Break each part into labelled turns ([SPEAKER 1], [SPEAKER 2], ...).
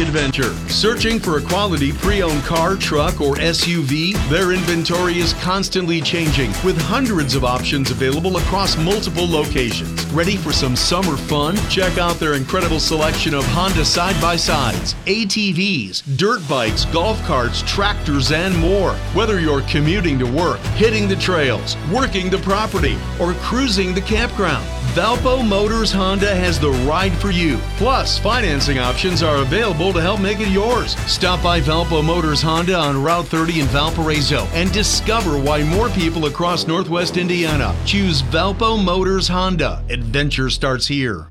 [SPEAKER 1] adventure. Searching for a quality pre-owned car, truck, or SUV? Their inventory is constantly changing with hundreds of options available across multiple locations. Ready for some summer fun? Check out their incredible selection of Honda side-by-sides, ATVs, dirt bikes, golf carts, tractors, and more. Whether you're commuting to work, hitting the trails, working the property, or cruising the campground, Valpo Motors Honda has the ride for you. Plus, financing options are available to help make it yours. Stop by Valpo Motors Honda on Route 30 in Valparaiso and discover why more people across Northwest Indiana choose Valpo Motors Honda. Adventure starts here.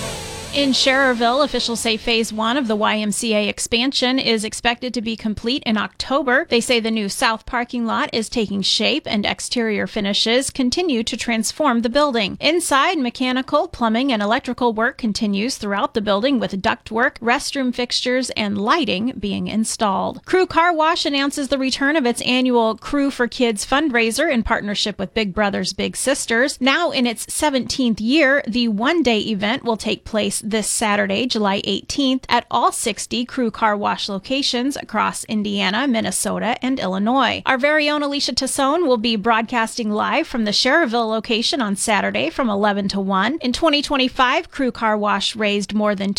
[SPEAKER 2] In Schererville, officials say Phase 1 of the YMCA expansion is expected to be complete in October. They say the new south parking lot is taking shape and exterior finishes continue to transform the building. Inside, mechanical, plumbing, and electrical work continues throughout the building with ductwork, restroom fixtures, and lighting being installed. Crew Car Wash announces the return of its annual Crew for Kids fundraiser in partnership with Big Brothers Big Sisters. Now in its 17th year, the one-day event will take place this Saturday, July 18th, at all 60 Crew Car Wash locations across Indiana, Minnesota, and Illinois. Our very own Alicia Tassone will be broadcasting live from the Schererville location on Saturday from 11 to 1. In 2025, Crew Car Wash raised more than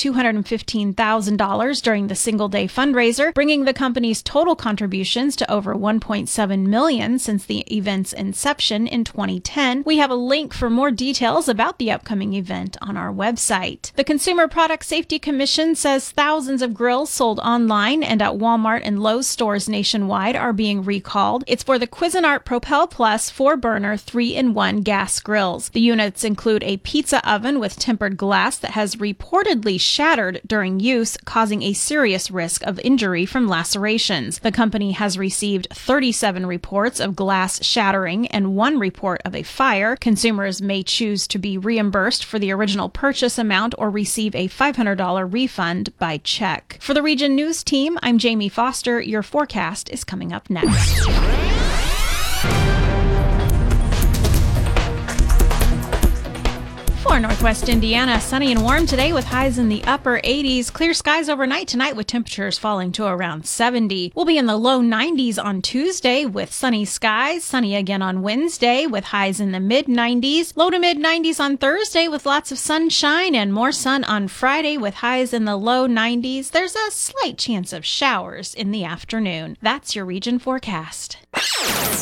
[SPEAKER 2] $215,000 during the single-day fundraiser, bringing the company's total contributions to over $1.7 million since the event's inception in 2010. We have a link for more details about the upcoming event on our website. The Consumer Product Safety Commission says thousands of grills sold online and at Walmart and Lowe's stores nationwide are being recalled. It's for the Cuisinart Propel Plus 4-burner 3-in-1 gas grills. The units include a pizza oven with tempered glass that has reportedly shattered during use, causing a serious risk of injury from lacerations. The company has received 37 reports of glass shattering and 1 report of a fire. Consumers may choose to be reimbursed for the original purchase amount or receive a $500 refund by check. For the Region News Team, I'm Jamie Foster. Your forecast is coming up next. For Northwest Indiana, sunny and warm today with highs in the upper 80s. Clear skies overnight tonight with temperatures falling to around 70. We'll be in the low 90s on Tuesday with sunny skies. Sunny again on Wednesday with highs in the mid 90s. Low to mid 90s on Thursday with lots of sunshine and more sun on Friday with highs in the low 90s. There's a slight chance of showers in the afternoon. That's your region forecast.